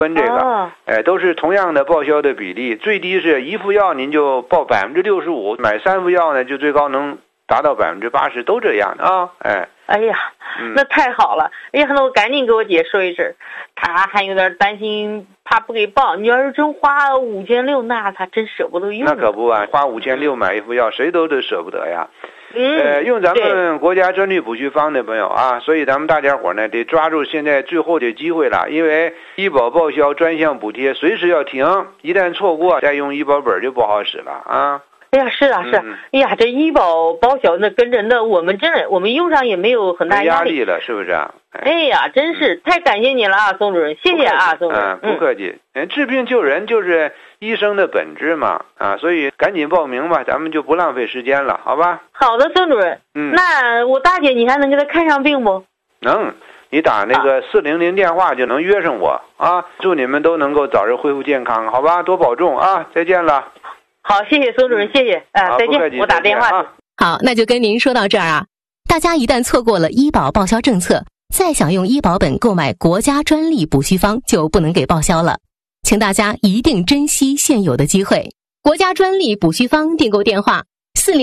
分这个，都是同样的报销的比例，最低是一副药您就报65%，买3副药呢就最高能达到80%，都这样的啊， 哎呀，那太好了！哎呀，那我赶紧给我姐说一声，她还有点担心，怕不给报。你要是真花5600，那她真舍不得用。 那可不啊，花5600买一副药，谁都舍不得呀。用咱们对国家专利补虚方的朋友啊，所以咱们大家伙呢得抓住现在最后的机会了，因为医保报销专项补贴随时要停，一旦错过再用医保本就不好使了啊。 哎呀，是啊，哎呀，这医保报销那跟着那我们用上也没有很大压力了，是不是啊？ 哎呀，真是太感谢你了啊，宋主任，谢谢啊，宋主任。 不客气。治病救人就是医生的本质嘛，所以赶紧报名吧，咱们就不浪费时间了，好吧？ 好的，宋主任。那我大姐你还能给她看上病不？ 能，你打那个400电话就能约上我啊！祝你们都能够早日恢复健康，好吧？多保重啊！再见了。 好，谢谢宋主任，谢谢。再见，我打电话去。 好，那就跟您说到这儿啊。大家一旦错过了医保报销政策，再想用医保本购买国家专利补虚方就不能给报销了，请大家一定珍惜现有的机会。国家专利补虚方订购电话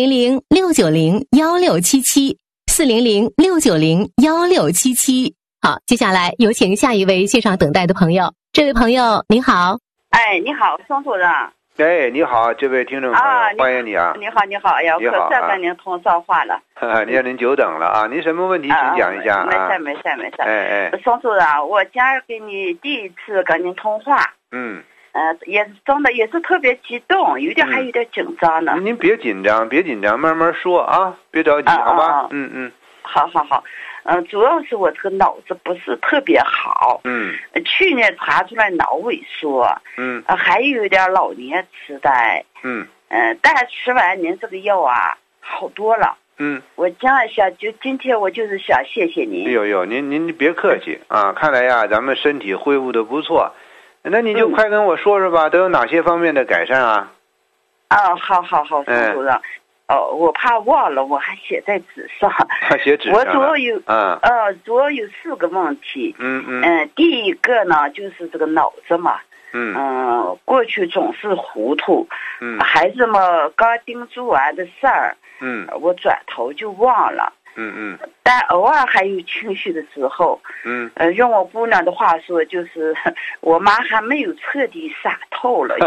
400-690-1677，400-690-1677。好，接下来有请下一位线上等待的朋友。这位朋友您好。 你好，宋主任。 你好，这位听众朋友，欢迎你啊！ 你好，哎呀，可算跟您通上话了。 您久等了啊！您什么问题请讲一下啊？ 没事。宋主任，我家跟你第一次跟您通话，也是特别激动，还有点紧张呢。 您别紧张，慢慢说啊，别着急，好吧？ 好。主要是我这个脑子不是特别好，去年查出来脑萎缩，还有一点老年痴呆，但吃完您这个药啊，好多了，我这样想，就今天我就是想谢谢您。 您别客气啊，看来呀，咱们身体恢复的不错，那你就快跟我说说吧，都有哪些方面的改善啊？ 好，宋主任。我怕忘了，我还写在纸上。 写纸上。 我主要有4个问题。第一个呢，就是这个脑子嘛。过去总是糊涂。孩子们刚叮嘱完的事儿。我转头就忘了。但偶尔还有情绪的时候。用我姑娘的话说，就是我妈还没有彻底傻透了。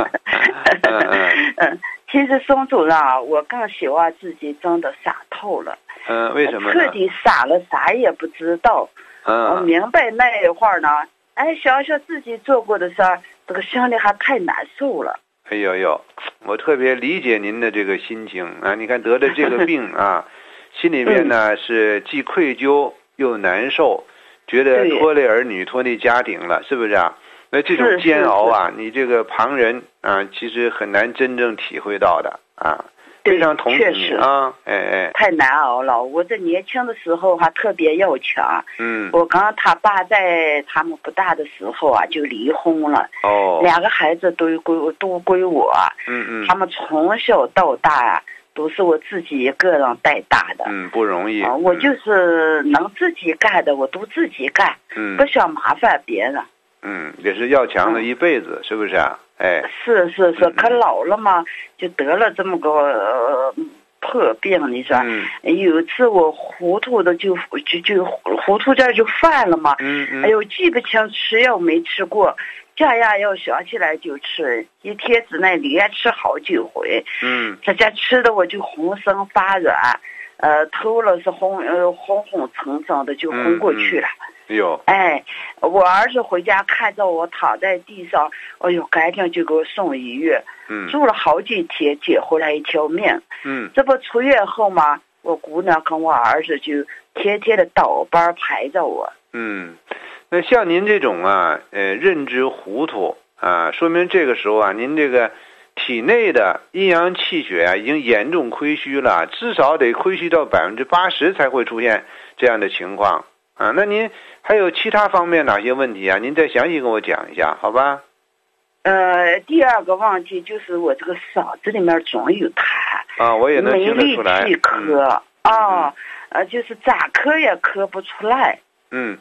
其实宋主任啊，我更希望自己真的傻透了。 为什么呢？ 彻底傻了，啥也不知道。我明白那一会儿呢，想想自己做过的事儿，这个心里还太难受了。 我特别理解您的这个心情啊！你看得了这个病啊，心里面呢是既愧疚又难受，觉得拖累儿女、拖累家庭了，是不是啊？那这种煎熬啊，你这个旁人啊，其实很难真正体会到的啊。非常同情你啊！ 太难熬了。我这年轻的时候还特别要强。我刚他爸在他们不大的时候啊，就离婚了。2个孩子都归我。他们从小到大啊，都是我自己一个人带大的。 不容易。 我就是能自己干的，我都自己干。不想麻烦别人。 也是要强的一辈子，是不是啊？ 是，可老了嘛，就得了这么个破病，你说。有一次我糊涂的就糊涂劲就犯了嘛。记不清吃药没吃过，这样要想起来就吃，一天之内连吃好几回。这家吃的我就浑身发软，头了是昏沉沉的就昏过去了。我儿子回家看到我躺在地上，赶紧就给我送医院。住了好几天，捡回来一条命。这不出院后嘛，我姑娘跟我儿子就天天的倒班排着我。 那像您这种啊，认知糊涂啊，说明这个时候啊，您这个体内的阴阳气血啊，已经严重亏虚了，至少得亏虚到80%才会出现这样的情况啊。那您还有其他方面哪些问题啊？您再详细跟我讲一下，好吧？ 第二个问题就是我这个嗓子里面总有痰。 我也能听得出来。 没力气咳。就是咋咳也咳不出来。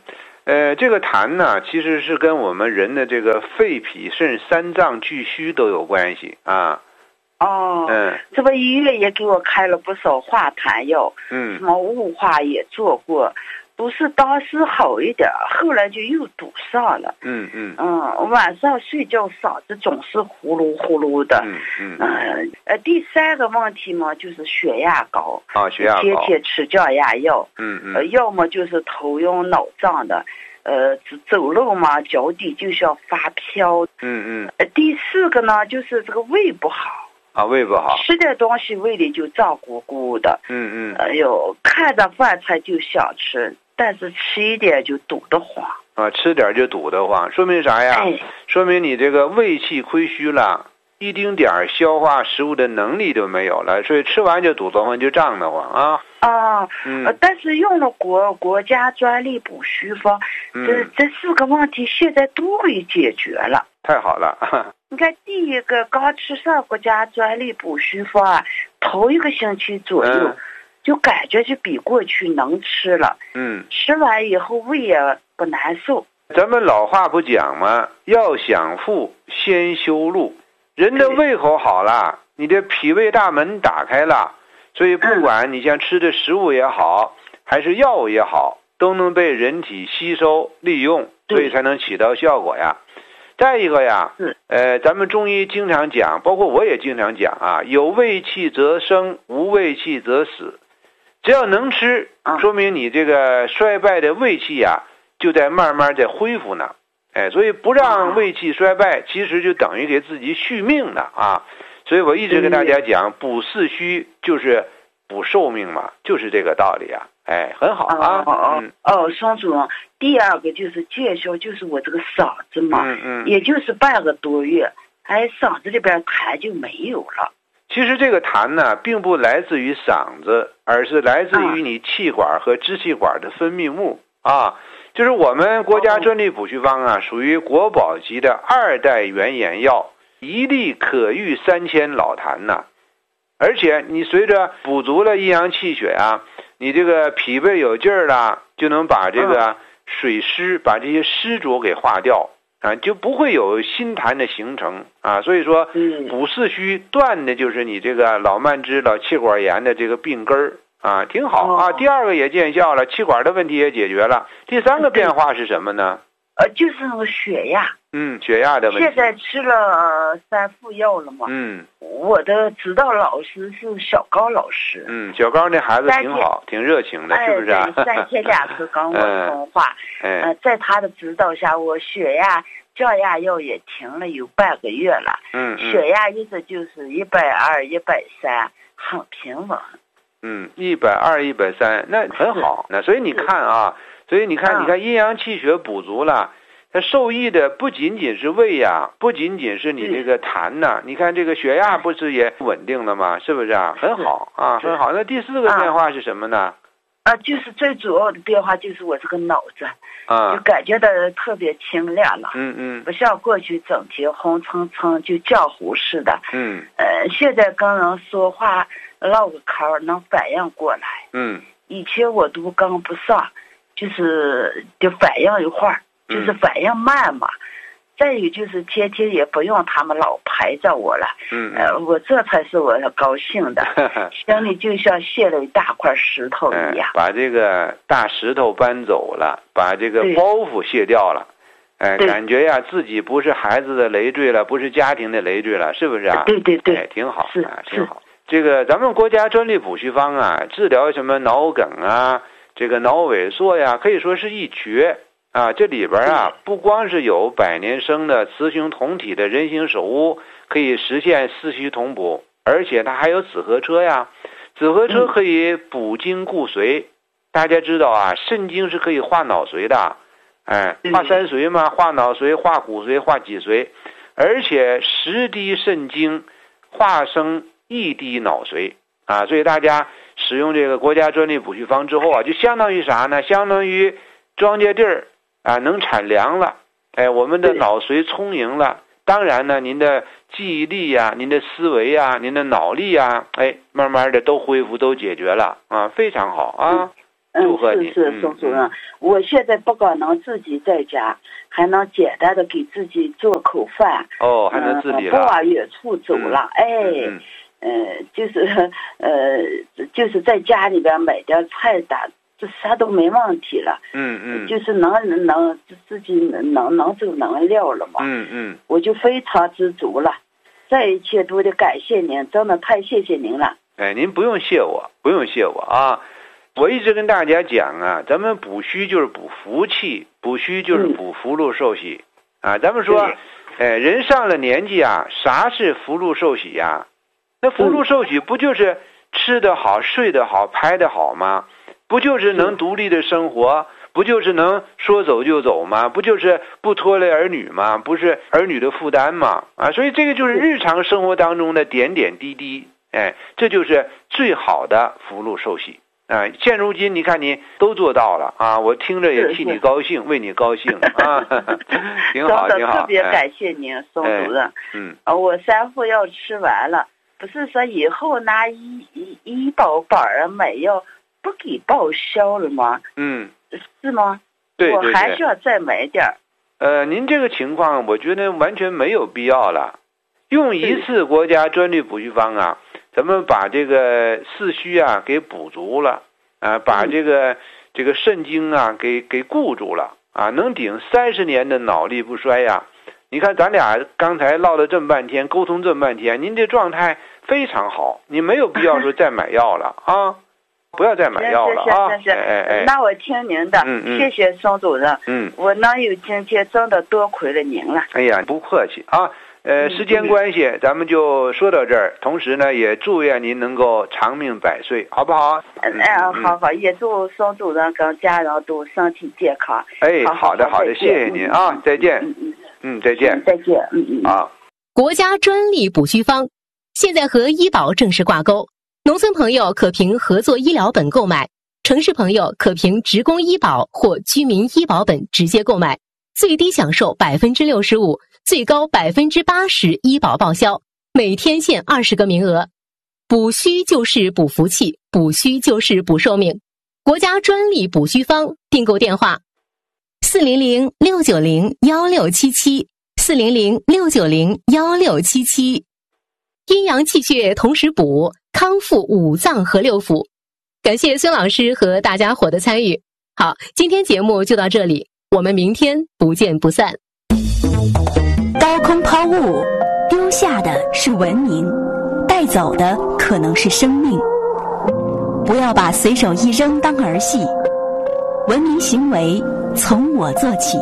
这个痰呢，其实是跟我们人的这个肺脾肾三脏俱虚都有关系啊。 这不医院也给我开了不少化痰药，什么雾化也做过，不是当时好一点，后来就又堵上了。晚上睡觉嗓子总是呼噜呼噜的。第三个问题嘛，就是血压高， 血压高， 天天吃降压药。要么就是头晕脑胀的，走路嘛脚底就像发飘。第四个呢，就是这个胃不好。 胃不好， 吃点东西胃里就胀鼓鼓的。看着饭菜就想吃，但是吃一点就堵得慌。 吃点就堵得慌，说明啥呀？说明你这个胃气亏虚了，一丁点儿消化食物的能力都没有了，所以吃完就堵得慌，就胀得慌啊。 但是用了国家专利补虚方，这4个问题现在都给解决了。 太好了。 你看，第一个刚吃上国家专利补虚方啊，头1个星期左右，就感觉就比过去能吃了。吃完以后胃也不难受。 咱们老话不讲吗？要想富，先修路。人的胃口好了，你的脾胃大门打开了，所以不管你像吃的食物也好，还是药物也好，都能被人体吸收利用，所以才能起到效果呀。再一个呀，咱们中医经常讲，包括我也经常讲啊，有胃气则生，无胃气则死。只要能吃，说明你这个衰败的胃气呀，就在慢慢在恢复呢。所以不让胃气衰败，其实就等于给自己续命的啊。所以我一直跟大家讲，补四虚就是补寿命嘛，就是这个道理啊。很好啊。 双主任，第二个就是介绍，就是我这个嗓子嘛，也就是半个多月，嗓子里边痰就没有了。 其实这个痰呢，并不来自于嗓子，而是来自于你气管和支气管的分泌物啊。就是我们国家专利补虚方啊，属于国宝级的2代原研药，一粒可愈3000老痰呐。而且你随着补足了阴阳气血啊，你这个脾胃有劲儿了，就能把这个水湿，把这些湿浊给化掉啊，就不会有新痰的形成啊。所以说，补四虚断的就是你这个老慢支、老气管炎的这个病根儿啊，挺好啊。第二个也见效了，气管的问题也解决了。第三个变化是什么呢？ 就是那个血压。 血压的问题。 现在吃了3副药了嘛。我的指导老师是小高老师。 小高那孩子挺好，挺热情的，是不是啊 ？3天2次跟我通话。在他的指导下，我血压降压药也停了有半个月了。血压一直就是120、130，很平稳。 120、130，那很好。那所以你看啊，你看阴阳气血补足了，它受益的不仅仅是胃呀，不仅仅是你这个痰呐，你看这个血压不是也稳定了吗？是不是啊？很好啊，很好。那第4个变化是什么呢？ 就是最主要的变化就是我这个脑子就感觉到特别清亮了。不像过去整天红蹭蹭就浆糊似的。现在跟人说话唠个嗑能反应过来。以前我都跟不上，就是就反应一会儿，就是反应慢嘛。再有就是天天也不用他们老陪着我了。我这才是我高兴的，心里就像卸了一大块石头一样。 把这个大石头搬走了，把这个包袱卸掉了。感觉呀，自己不是孩子的累赘了，不是家庭的累赘了，是不是啊？ 对， 挺好，挺好。这个咱们国家专利补虚方啊，治疗什么脑梗啊，这个脑萎缩呀，可以说是一绝啊。这里边啊，不光是有百年生的雌雄同体的人形手屋，可以实现四虚同补，而且它还有紫河车呀。紫河车可以补精固髓。大家知道啊，肾经是可以化脑髓的。化三髓嘛，化脑髓、化骨髓、化脊髓，而且10滴肾精化生1滴脑髓啊，所以大家使用这个国家专利补虚方之后啊，就相当于啥呢？相当于庄稼地儿啊能产粮了，我们的脑髓充盈了。当然呢，您的记忆力呀、您的思维呀、您的脑力呀，慢慢的都恢复、都解决了啊，非常好啊。 祝贺你。 是宋主任，我现在不光能自己在家，还能简单的给自己做口饭。 还能自理了。 不往远处走了，就是在家里边买点菜打，这啥都没问题了。就是能自己能走能料了嘛。我就非常知足了。这一切都得感谢您，真的太谢谢您了。 您不用谢我，不用谢我啊！我一直跟大家讲啊，咱们补虚就是补福气，补虚就是补福禄寿喜啊。咱们说，人上了年纪啊，啥是福禄寿喜呀？那福禄寿喜不就是吃得好、睡得好、拍得好吗？不就是能独立的生活？不就是能说走就走吗？不就是不拖累儿女吗？不是儿女的负担吗？所以这个就是日常生活当中的点点滴滴，这就是最好的福禄寿喜啊！现如今你看你都做到了啊，我听着也替你高兴，为你高兴啊，挺好挺好。 特别感谢您，宋主任。我3副药吃完了，不是说以后拿医保本买药不给报销了吗？是吗？ 对， 我还需要再买点儿。 您这个情况，我觉得完全没有必要了。用一次国家专利补虚方啊，咱们把这个四虚啊给补足了啊，把这个肾精啊给固住了啊，能顶30年的脑力不衰呀。你看咱俩刚才唠了这么半天，沟通这么半天，您这状态非常好，你没有必要说再买药了啊。不要再买药了啊！ 那我听您的，谢谢宋主任。我能有今天，真的多亏了您了。 哎呀，不客气啊。时间关系，咱们就说到这儿。同时呢，也祝愿您能够长命百岁，好不好？ 好，也祝宋主任跟家人都身体健康。 好的，谢谢您啊，再见。再见。 再见。 好。 国家专利补虚方现在和医保正式挂钩。农村朋友可凭合作医疗本购买，城市朋友可凭职工医保或居民医保本直接购买，最低享受65%，最高80%医保报销，每天限20个名额。补虚就是补福气，补虚就是补寿命。国家专利补虚方，订购电话400-690-1677 400-690-1677。阴阳气血同时补，康复五脏和六腑。感谢孙老师和大家伙的参与。好，今天节目就到这里，我们明天不见不散。 高空抛物，丢下的是文明，带走的可能是生命。不要把随手一扔当儿戏，文明行为从我做起。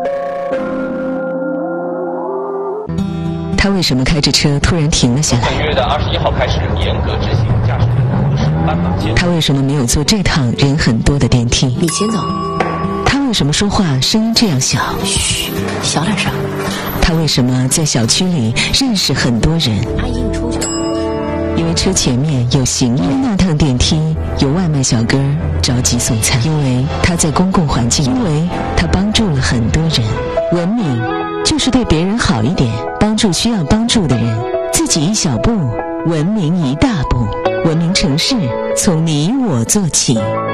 他为什么开着车突然停了下来？ 本月的21号开始严格执行驾驶人的行驶斑马线。 他为什么没有坐这趟人很多的电梯？ 你先走。 他为什么说话声音这样小？ 嘘，小点声。 他为什么在小区里认识很多人？ 阿姨，你出去了。 因为车前面有行人，那趟电梯有外卖小哥着急送餐。因为他在公共环境，因为他帮助了很多人。文明就是对别人好一点，帮助需要帮助的人，自己一小步，文明一大步。文明城市从你我做起。